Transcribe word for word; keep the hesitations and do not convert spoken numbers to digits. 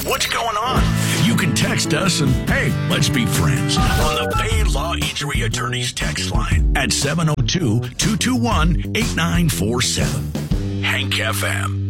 What's going on? You can text us and, hey, let's be friends on the Bay Law Injury Attorneys text line at seven oh two, two two one, eight nine four seven. Hank F M.